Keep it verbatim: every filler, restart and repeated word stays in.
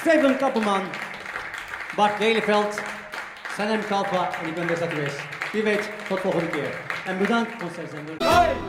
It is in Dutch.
Steven Kappelman, Bart Lelyveld, Sanem Kalpa en ik ben best dat geweest. Wie weet, tot volgende keer. En bedankt, concertzender.